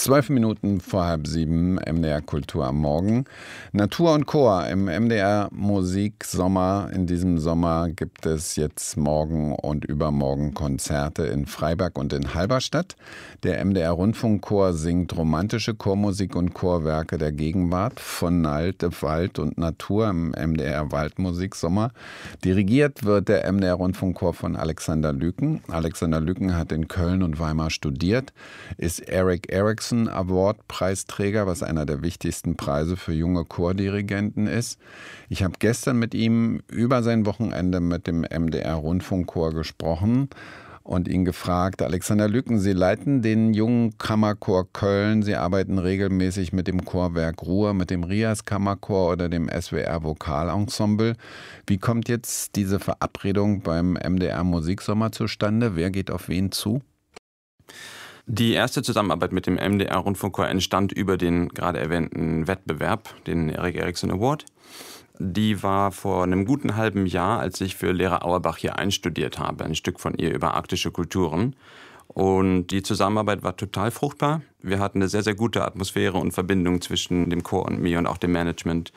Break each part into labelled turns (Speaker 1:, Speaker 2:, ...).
Speaker 1: 12 Minuten vor 6:30, MDR Kultur am Morgen. Natur und Chor im MDR Musiksommer. In diesem Sommer gibt es jetzt morgen und übermorgen Konzerte in Freiberg und in Halberstadt. Der MDR Rundfunkchor singt romantische Chormusik und Chorwerke der Gegenwart von Wald und Natur im MDR Waldmusiksommer. Dirigiert wird der MDR Rundfunkchor von Alexander Lüken. Alexander Lüken hat in Köln und Weimar studiert, ist Eric Erikson Award Preisträger, was einer der wichtigsten Preise für junge Chordirigenten ist. Ich habe gestern mit ihm über sein Wochenende mit dem MDR Rundfunkchor gesprochen und ihn gefragt: Alexander Lüken, Sie leiten den jungen Kammerchor Köln, Sie arbeiten regelmäßig mit dem Chorwerk Ruhr, mit dem Rias Kammerchor oder dem SWR Vokalensemble. Wie kommt jetzt diese Verabredung beim MDR Musiksommer zustande? Wer geht auf wen zu?
Speaker 2: Die erste Zusammenarbeit mit dem MDR Rundfunkchor entstand über den gerade erwähnten Wettbewerb, den Eric Erikson Award. Die war vor einem guten halben Jahr, als ich für Lehrer Auerbach hier einstudiert habe, ein Stück von ihr über arktische Kulturen. Und die Zusammenarbeit war total fruchtbar. Wir hatten eine sehr, sehr gute Atmosphäre und Verbindung zwischen dem Chor und mir und auch dem Management.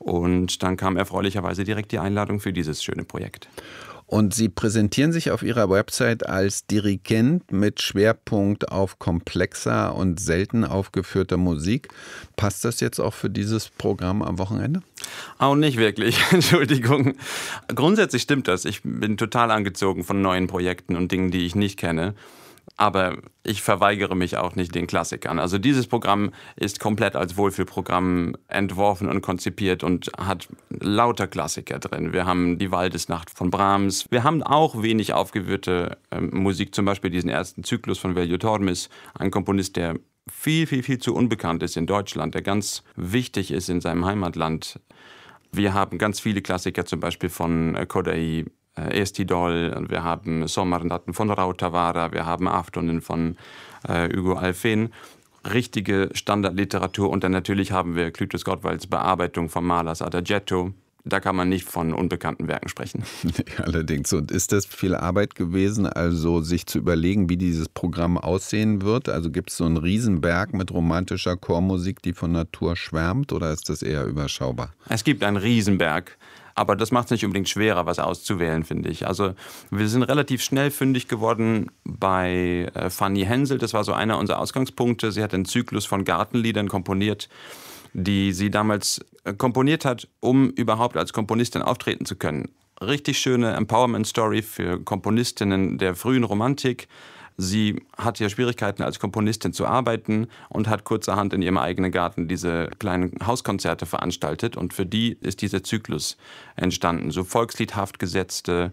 Speaker 2: Und dann kam erfreulicherweise direkt die Einladung für dieses schöne Projekt.
Speaker 1: Und Sie präsentieren sich auf Ihrer Website als Dirigent mit Schwerpunkt auf komplexer und selten aufgeführter Musik. Passt das jetzt auch für dieses Programm am Wochenende?
Speaker 2: Auch nicht wirklich, Entschuldigung. Grundsätzlich stimmt das. Ich bin total angezogen von neuen Projekten und Dingen, die ich nicht kenne. Aber ich verweigere mich auch nicht den Klassikern. Also dieses Programm ist komplett als Wohlfühlprogramm entworfen und konzipiert und hat lauter Klassiker drin. Wir haben die Waldesnacht von Brahms. Wir haben auch wenig aufgeführte Musik, zum Beispiel diesen ersten Zyklus von Veljo Tormis, ein Komponist, der viel zu unbekannt ist in Deutschland, der ganz wichtig ist in seinem Heimatland. Wir haben ganz viele Klassiker, zum Beispiel von Kodály Esti-Dol, und wir haben Sommarnatten von Rautavaara, wir haben Aftonen von Hugo Alfvén. Richtige Standardliteratur. Und dann natürlich haben wir Clytus Gottwalds Bearbeitung von Mahlers Adagietto. Da kann man nicht von unbekannten Werken sprechen.
Speaker 1: Allerdings. Und ist das viel Arbeit gewesen, also sich zu überlegen, wie dieses Programm aussehen wird? Also gibt es so einen Riesenberg mit romantischer Chormusik, die von Natur schwärmt, oder ist das eher überschaubar?
Speaker 2: Es gibt einen Riesenberg. Aber das macht es nicht unbedingt schwerer, was auszuwählen, finde ich. Also wir sind relativ schnell fündig geworden bei Fanny Hensel. Das war so einer unserer Ausgangspunkte. Sie hat einen Zyklus von Gartenliedern komponiert, die sie damals komponiert hat, um überhaupt als Komponistin auftreten zu können. Richtig schöne Empowerment-Story für Komponistinnen der frühen Romantik. Sie hat ja Schwierigkeiten, als Komponistin zu arbeiten und hat kurzerhand in ihrem eigenen Garten diese kleinen Hauskonzerte veranstaltet. Und für die ist dieser Zyklus entstanden. So volksliedhaft gesetzte,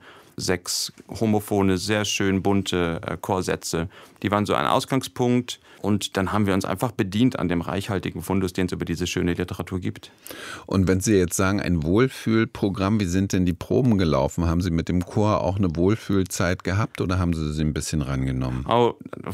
Speaker 2: 6 homophone, sehr schön bunte Chorsätze. Die waren so ein Ausgangspunkt. Und dann haben wir uns einfach bedient an dem reichhaltigen Fundus, den es über diese schöne Literatur gibt.
Speaker 1: Und wenn Sie jetzt sagen, ein Wohlfühlprogramm, wie sind denn die Proben gelaufen? Haben Sie mit dem Chor auch eine Wohlfühlzeit gehabt oder haben Sie sie ein bisschen rangenommen?
Speaker 2: Oh,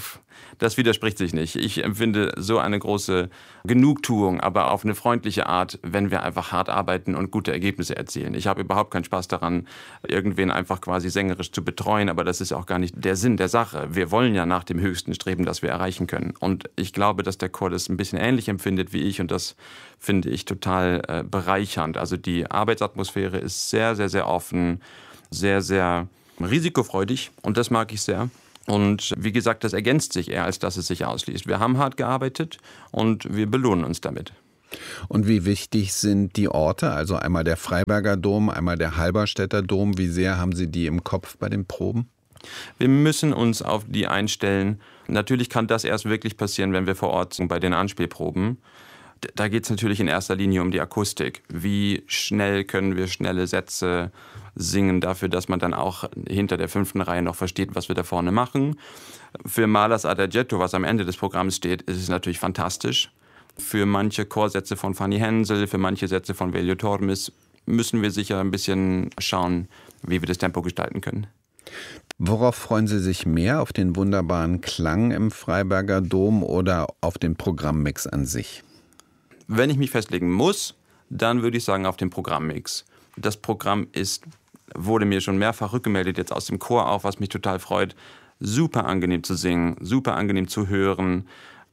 Speaker 2: das widerspricht sich nicht. Ich empfinde so eine große Genugtuung, aber auf eine freundliche Art, wenn wir einfach hart arbeiten und gute Ergebnisse erzielen. Ich habe überhaupt keinen Spaß daran, irgendwen einfach quasi sängerisch zu betreuen, aber das ist auch gar nicht der Sinn der Sache. Wir wollen ja nach dem Höchsten streben, das wir erreichen können. Und ich glaube, dass der Chor das ein bisschen ähnlich empfindet wie ich und das finde ich total bereichernd. Also die Arbeitsatmosphäre ist sehr, sehr, sehr offen, sehr, sehr risikofreudig und das mag ich sehr. Und wie gesagt, das ergänzt sich eher, als dass es sich ausschließt. Wir haben hart gearbeitet und wir belohnen uns damit.
Speaker 1: Und wie wichtig sind die Orte? Also einmal der Freiberger Dom, einmal der Halberstädter Dom. Wie sehr haben Sie die im Kopf bei den Proben?
Speaker 2: Wir müssen uns auf die einstellen. Natürlich kann das erst wirklich passieren, wenn wir vor Ort sind bei den Anspielproben. Da geht es natürlich in erster Linie um die Akustik. Wie schnell können wir schnelle Sätze singen dafür, dass man dann auch hinter der 5. Reihe noch versteht, was wir da vorne machen. Für Mahlers Adagietto, was am Ende des Programms steht, ist es natürlich fantastisch. Für manche Chorsätze von Fanny Hensel, für manche Sätze von Veljo Tormis müssen wir sicher ein bisschen schauen, wie wir das Tempo gestalten können.
Speaker 1: Worauf freuen Sie sich mehr? Auf den wunderbaren Klang im Freiberger Dom oder auf den Programmmix an sich?
Speaker 2: Wenn ich mich festlegen muss, dann würde ich sagen auf den Programmmix. Das Programm wurde mir schon mehrfach rückgemeldet, jetzt aus dem Chor auch, was mich total freut. Super angenehm zu singen, super angenehm zu hören.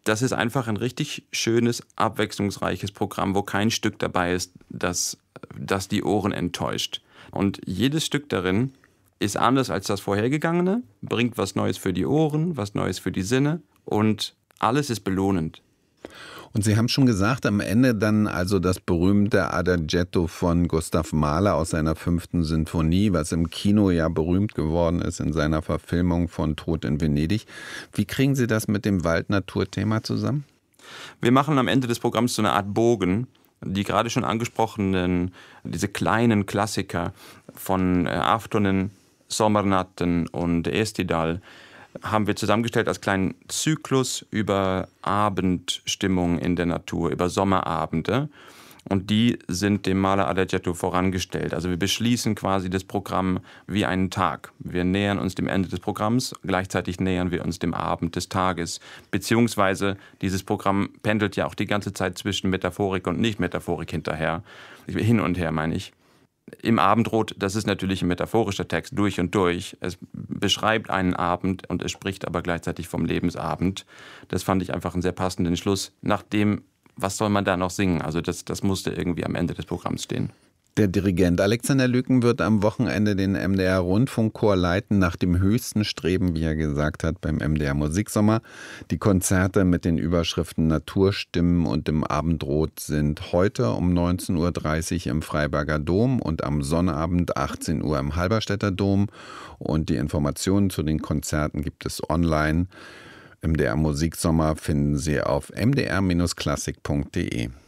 Speaker 2: das ist einfach ein richtig schönes, abwechslungsreiches Programm, wo kein Stück dabei ist, das die Ohren enttäuscht. Und jedes Stück darin ist anders als das vorhergegangene, bringt was Neues für die Ohren, was Neues für die Sinne und alles ist belohnend.
Speaker 1: Und Sie haben schon gesagt, am Ende dann also das berühmte Adagietto von Gustav Mahler aus seiner 5. Sinfonie, was im Kino ja berühmt geworden ist in seiner Verfilmung von Tod in Venedig. Wie kriegen Sie das mit dem Wald-Natur-Thema zusammen?
Speaker 2: Wir machen am Ende des Programms so eine Art Bogen. Die gerade schon angesprochenen, diese kleinen Klassiker von Aftonen, Sommarnatten und Estidal haben wir zusammengestellt als kleinen Zyklus über Abendstimmung in der Natur, über Sommerabende. Und die sind dem Mahler Adagietto vorangestellt. Also wir beschließen quasi das Programm wie einen Tag. Wir nähern uns dem Ende des Programms, gleichzeitig nähern wir uns dem Abend des Tages. Beziehungsweise dieses Programm pendelt ja auch die ganze Zeit zwischen Metaphorik und Nicht-Metaphorik hinterher. Hin und her meine ich. Im Abendrot, das ist natürlich ein metaphorischer Text durch und durch. Es beschreibt einen Abend und es spricht aber gleichzeitig vom Lebensabend. Das fand ich einfach einen sehr passenden Schluss. Nachdem, was soll man da noch singen? Also das musste irgendwie am Ende des Programms stehen.
Speaker 1: Der Dirigent Alexander Lücken wird am Wochenende den MDR Rundfunkchor leiten, nach dem höchsten Streben, wie er gesagt hat, beim MDR Musiksommer. Die Konzerte mit den Überschriften Naturstimmen und im Abendrot sind heute um 19.30 Uhr im Freiberger Dom und am Sonnabend 18 Uhr im Halberstädter Dom. Und die Informationen zu den Konzerten gibt es online. MDR Musiksommer finden Sie auf mdr-klassik.de.